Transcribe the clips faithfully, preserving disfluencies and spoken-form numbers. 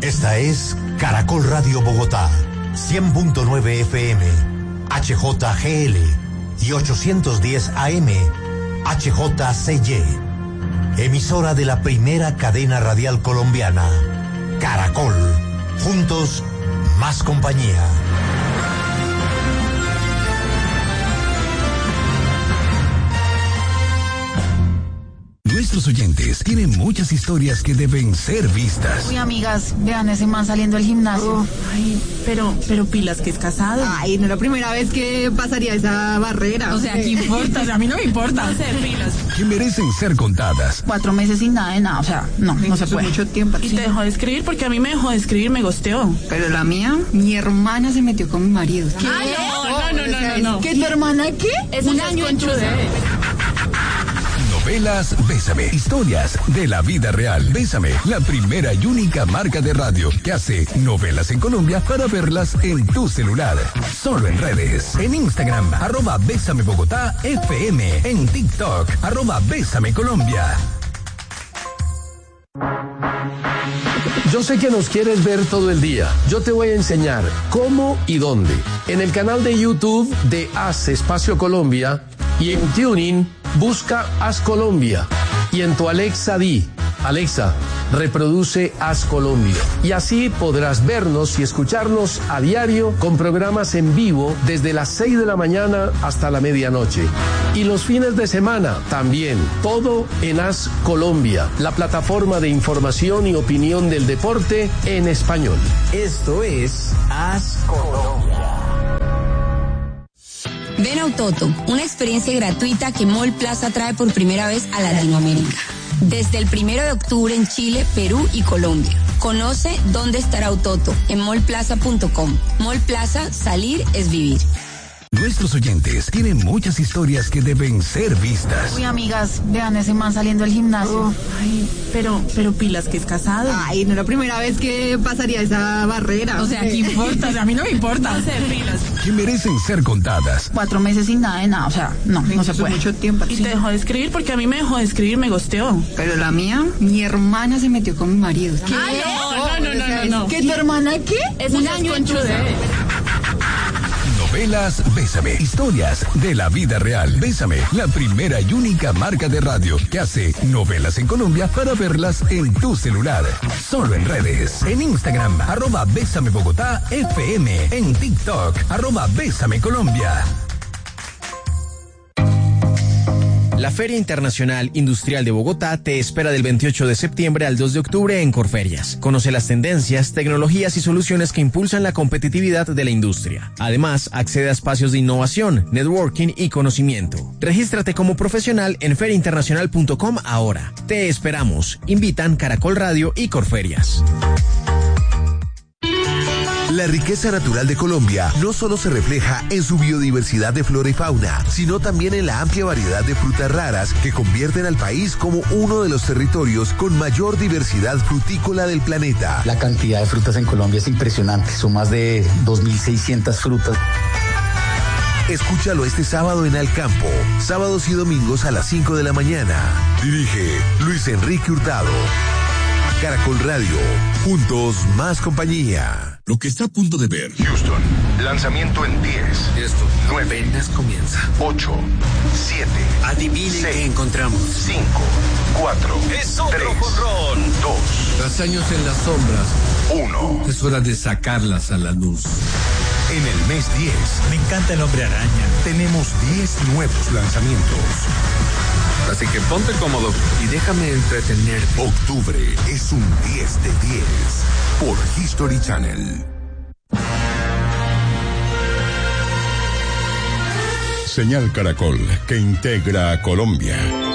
Esta es Caracol Radio Bogotá, cien punto nueve F M, H J G L y ochocientos diez A M, H J C Y. Emisora de la primera cadena radial colombiana, Caracol. Juntos, más compañía. Nuestros oyentes tienen muchas historias que deben ser vistas. Uy, amigas, vean ese man saliendo del gimnasio. Oh, ay, pero, pero pilas que es casado. Ay, no es la primera vez que pasaría esa barrera. O sea, ¿qué importa? O sea, a mí no me importa. No sé, pilas. Que merecen ser contadas. Cuatro meses sin nada de nada, o sea, no, no se puede. Mucho tiempo. Y te dejó de escribir porque a mí me dejó de escribir, me gosteó. Pero la mía, mi hermana se metió con mi marido. ¿Qué? Ay, no, no, no, no, no. ¿Qué, tu hermana qué? Es un año en Novelas Bésame, historias de la vida real. Bésame, la primera y única marca de radio que hace novelas en Colombia para verlas en tu celular. Solo en redes. En Instagram, arroba Bésame Bogotá F M. En TikTok, arroba Bésame Colombia. Yo sé que nos quieres ver todo el día. Yo te voy a enseñar cómo y dónde. En el canal de YouTube de Haz Espacio Colombia y en Tuning busca Haz Colombia. Y en tu Alexa di, Alexa, reproduce Haz Colombia. Y así podrás vernos y escucharnos a diario con programas en vivo desde las seis de la mañana hasta la medianoche. Y los fines de semana también, todo en Haz Colombia, la plataforma de información y opinión del deporte en español. Esto es Haz Colombia. Ven a Autoto, una experiencia gratuita que Mall Plaza trae por primera vez a Latinoamérica. Desde el primero de octubre en Chile, Perú y Colombia. Conoce dónde estará Autoto en mall plaza punto com. Mall Plaza, salir es vivir. Nuestros oyentes tienen muchas historias que deben ser vistas. Uy, amigas, vean ese man saliendo del gimnasio. Oh, ay, pero, pero pilas que es casado. Ay, no es la primera vez que pasaría esa barrera. O sea, ¿qué importa? O sea, a mí no me importa. No sé, pilas. Que merecen ser contadas. Cuatro meses sin nada de nada, o sea, no, no se puede. Mucho tiempo. Y te dejó de escribir porque a mí me dejó de escribir, me gosteó. Pero la mía, mi hermana se metió con mi marido. ¿Qué? Ay, no, no, no, no, no. ¿Qué, tu hermana qué? Es un año en Novelas Bésame, historias de la vida real. Bésame, la primera y única marca de radio que hace novelas en Colombia para verlas en tu celular. Solo en redes. En Instagram, arroba Bésame Bogotá F M. En TikTok, arroba Bésame Colombia. La Feria Internacional Industrial de Bogotá te espera del veintiocho de septiembre al dos de octubre en Corferias. Conoce las tendencias, tecnologías y soluciones que impulsan la competitividad de la industria. Además, accede a espacios de innovación, networking y conocimiento. Regístrate como profesional en feria internacional punto com ahora. Te esperamos. Invitan Caracol Radio y Corferias. La riqueza natural de Colombia no solo se refleja en su biodiversidad de flora y fauna, sino también en la amplia variedad de frutas raras que convierten al país como uno de los territorios con mayor diversidad frutícola del planeta. La cantidad de frutas en Colombia es impresionante, son más de dos mil seiscientas frutas. Escúchalo este sábado en Al Campo, sábados y domingos a las cinco de la mañana. Dirige Luis Enrique Hurtado. Caracol Radio, juntos más compañía. Lo que está a punto de ver. Houston, lanzamiento en diez. Esto nueve. apenas comienza. ocho. siete. Adivinen qué encontramos. cinco. cuatro. Es otro jonrón. dos. Tras años en las sombras, uno. es hora de sacarlas a la luz. En el mes diez. Me encanta el Hombre Araña. Tenemos diez nuevos lanzamientos. Así que ponte cómodo y déjame entretener. Octubre es un diez de diez por History Channel. Señal Caracol, que integra a Colombia.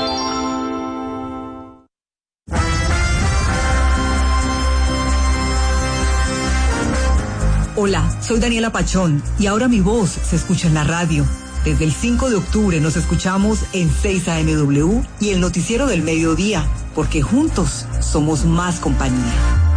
Hola, soy Daniela Pachón y ahora mi voz se escucha en la radio. Desde el cinco de octubre nos escuchamos en seis A M W y el noticiero del mediodía, porque juntos somos más compañía.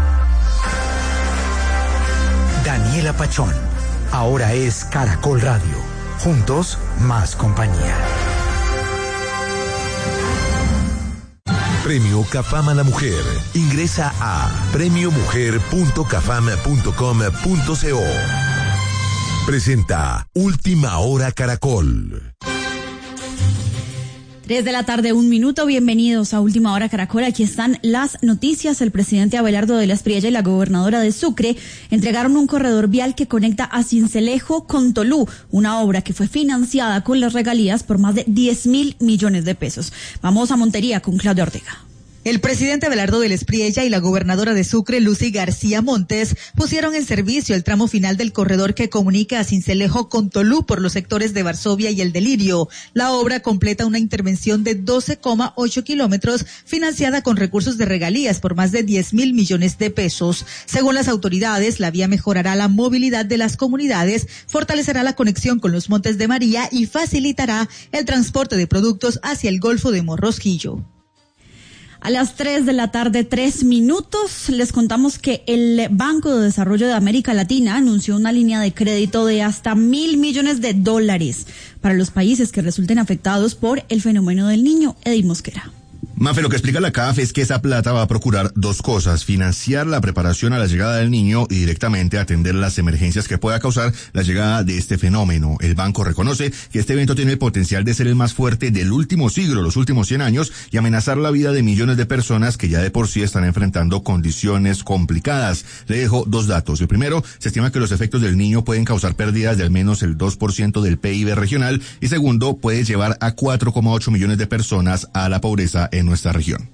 Daniela Pachón, ahora es Caracol Radio. Juntos, más compañía. Premio Cafam a la Mujer. Ingresa a premio mujer punto cafam punto com punto co. Presenta Última Hora Caracol. Tres de la tarde, un minuto. Bienvenidos a Última Hora Caracol. Aquí están las noticias. El presidente Abelardo de la Espriella y la gobernadora de Sucre entregaron un corredor vial que conecta a Sincelejo con Tolú, una obra que fue financiada con las regalías por más de diez mil millones de pesos. Vamos a Montería con Claudia Ortega. El presidente Abelardo de la Espriella y la gobernadora de Sucre, Lucy García Montes, pusieron en servicio el tramo final del corredor que comunica a Sincelejo con Tolú por los sectores de Varsovia y El Delirio. La obra completa una intervención de doce coma ocho kilómetros financiada con recursos de regalías por más de diez mil millones de pesos. Según las autoridades, la vía mejorará la movilidad de las comunidades, fortalecerá la conexión con los Montes de María y facilitará el transporte de productos hacia el Golfo de Morrosquillo. A las tres de la tarde, tres minutos, les contamos que el Banco de Desarrollo de América Latina anunció una línea de crédito de hasta mil millones de dólares para los países que resulten afectados por el fenómeno del Niño. Edith Mosquera. Mafe, lo que explica la C A F es que esa plata va a procurar dos cosas: financiar la preparación a la llegada del niño y directamente atender las emergencias que pueda causar la llegada de este fenómeno. El banco reconoce que este evento tiene el potencial de ser el más fuerte del último siglo, los últimos cien años, y amenazar la vida de millones de personas que ya de por sí están enfrentando condiciones complicadas. Le dejo dos datos. El primero, se estima que los efectos del niño pueden causar pérdidas de al menos el dos por ciento del P I B regional, y segundo, puede llevar a cuatro coma ocho millones de personas a la pobreza en nuestra región.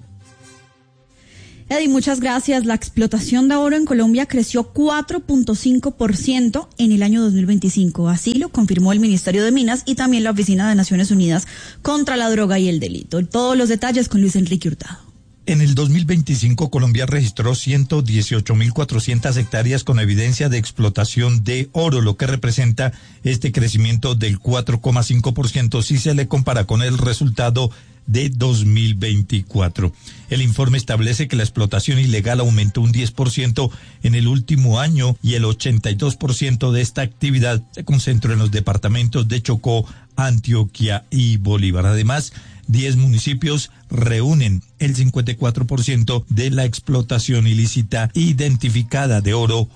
Eddie, muchas gracias. La explotación de oro en Colombia creció cuatro punto cinco por ciento en el año dos mil veinticinco. Así lo confirmó el Ministerio de Minas y también la Oficina de Naciones Unidas contra la Droga y el Delito. Todos los detalles con Luis Enrique Hurtado. En el dos mil veinticinco, Colombia registró ciento dieciocho mil cuatrocientas hectáreas con evidencia de explotación de oro, lo que representa este crecimiento del cuatro coma cinco por ciento si se le compara con el resultado de dos mil veinticuatro. El informe establece que la explotación ilegal aumentó un diez por ciento en el último año y el ochenta y dos por ciento de esta actividad se concentró en los departamentos de Chocó, Antioquia y Bolívar. Además, diez municipios reúnen el cincuenta y cuatro por ciento de la explotación ilícita identificada de oro.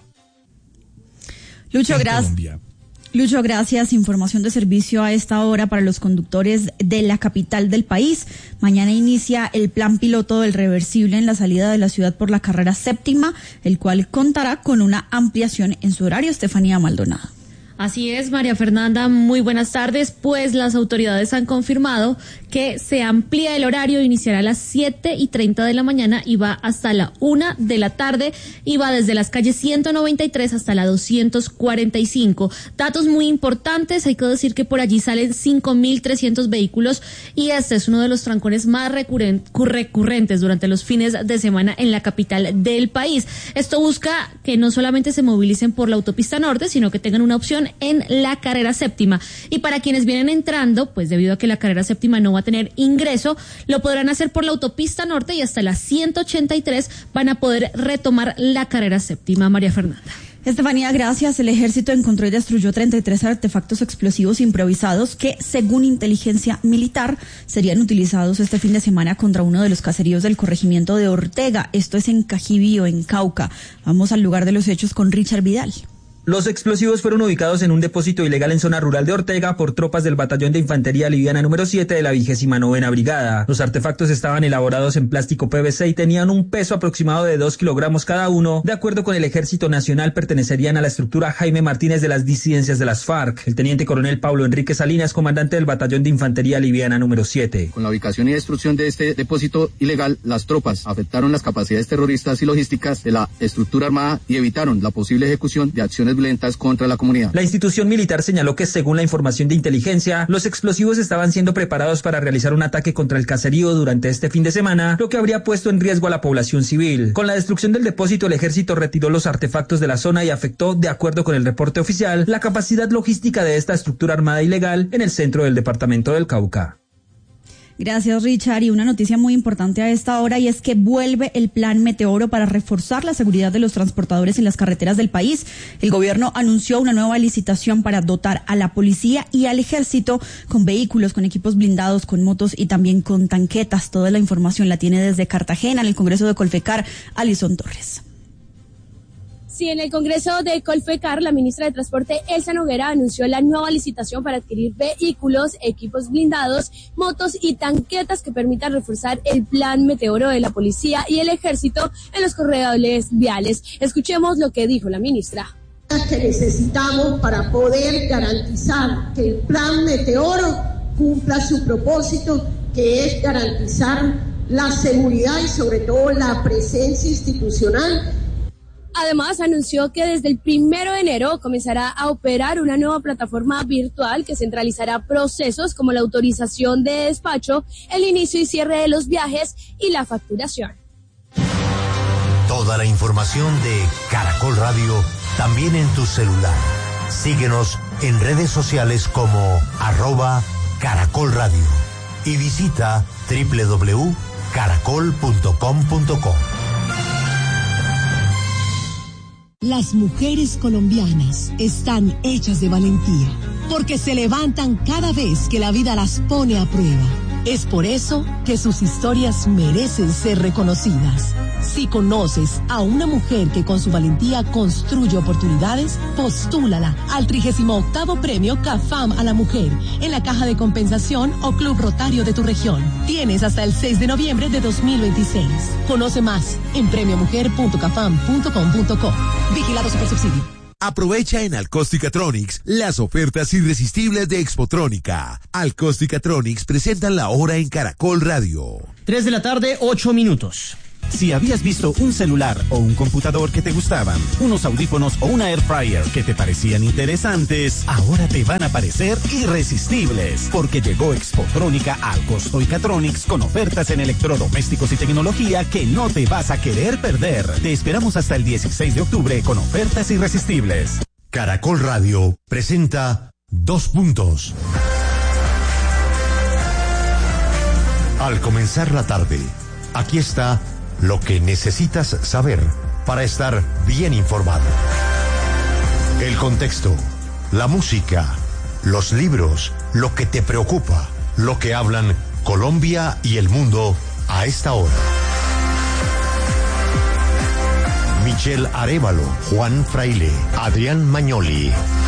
Lucho, gracias. Lucho, gracias. Información de servicio a esta hora para los conductores de la capital del país. Mañana inicia el plan piloto del reversible en la salida de la ciudad por la carrera séptima, el cual contará con una ampliación en su horario. Estefanía Maldonado. Así es, María Fernanda, muy buenas tardes. Pues las autoridades han confirmado que se amplía el horario, iniciará a las siete y treinta de la mañana y va hasta la una de la tarde y va desde las calles ciento noventa y tres hasta la doscientos cuarenta y cinco. Datos muy importantes, hay que decir que por allí salen cinco mil trescientos vehículos y este es uno de los trancones más recurren- recurrentes durante los fines de semana en la capital del país. Esto busca que no solamente se movilicen por la autopista norte, sino que tengan una opción en la carrera séptima. Y para quienes vienen entrando, pues debido a que la carrera séptima no va a tener ingreso, lo podrán hacer por la autopista norte y hasta las ciento ochenta y tres van a poder retomar la carrera séptima. María Fernanda. Estefanía, gracias. El ejército encontró y destruyó treinta y tres artefactos explosivos improvisados que, según inteligencia militar, serían utilizados este fin de semana contra uno de los caseríos del corregimiento de Ortega. Esto es en Cajibío, en Cauca. Vamos al lugar de los hechos con Richard Vidal. Los explosivos fueron ubicados en un depósito ilegal en zona rural de Ortega por tropas del Batallón de Infantería Liviana número siete de la vigésima novena Brigada. Los artefactos estaban elaborados en plástico P V C y tenían un peso aproximado de dos kilogramos cada uno. De acuerdo con el Ejército Nacional, pertenecerían a la estructura Jaime Martínez de las disidencias de las FARC. El teniente coronel Pablo Enrique Salinas, comandante del Batallón de Infantería Liviana número siete. Con la ubicación y destrucción de este depósito ilegal, las tropas afectaron las capacidades terroristas y logísticas de la estructura armada y evitaron la posible ejecución de acciones violentas contra la comunidad. La institución militar señaló que, según la información de inteligencia, los explosivos estaban siendo preparados para realizar un ataque contra el caserío durante este fin de semana, lo que habría puesto en riesgo a la población civil. Con la destrucción del depósito, el ejército retiró los artefactos de la zona y afectó, de acuerdo con el reporte oficial, la capacidad logística de esta estructura armada ilegal en el centro del departamento del Cauca. Gracias, Richard. Y una noticia muy importante a esta hora, y es que vuelve el Plan Meteoro para reforzar la seguridad de los transportadores en las carreteras del país. El gobierno anunció una nueva licitación para dotar a la policía y al ejército con vehículos, con equipos blindados, con motos y también con tanquetas. Toda la información la tiene desde Cartagena, en el Congreso de Colfecar, Alison Torres. Sí, en el Congreso de Colfecar, la ministra de Transporte, Elsa Noguera, anunció la nueva licitación para adquirir vehículos, equipos blindados, motos y tanquetas que permitan reforzar el Plan Meteoro de la policía y el ejército en los corredores viales. Escuchemos lo que dijo la ministra. Que necesitamos para poder garantizar que el Plan Meteoro cumpla su propósito, que es garantizar la seguridad y sobre todo la presencia institucional. Además, anunció que desde el primero de enero comenzará a operar una nueva plataforma virtual que centralizará procesos como la autorización de despacho, el inicio y cierre de los viajes y la facturación. Toda la información de Caracol Radio también en tu celular. Síguenos en redes sociales como arroba Caracol Radio y visita doble u doble u doble u punto caracol punto com punto co. Las mujeres colombianas están hechas de valentía, porque se levantan cada vez que la vida las pone a prueba. Es por eso que sus historias merecen ser reconocidas. Si conoces a una mujer que con su valentía construye oportunidades, postúlala al trigésimo octavo Premio CAFAM a la Mujer en la Caja de Compensación o Club Rotario de tu región. Tienes hasta el seis de noviembre de dos mil veintiséis. Conoce más en premio mujer punto cafam punto com punto co. Vigilado Supersubsidio. Aprovecha en Alcosticatronics las ofertas irresistibles de Expotrónica. Alcosticatronics presentan la hora en Caracol Radio. Tres de la tarde, ocho minutos. Si habías visto un celular o un computador que te gustaban, unos audífonos o una air fryer que te parecían interesantes, ahora te van a parecer irresistibles, porque llegó Expotrónica al Costoicatronics con ofertas en electrodomésticos y tecnología que no te vas a querer perder. Te esperamos hasta el dieciséis de octubre con ofertas irresistibles. Caracol Radio presenta Dos Puntos. Al comenzar la tarde, aquí está lo que necesitas saber para estar bien informado. El contexto, la música, los libros, lo que te preocupa, lo que hablan Colombia y el mundo a esta hora. Michelle Arévalo, Juan Fraile, Adrián Magnoli,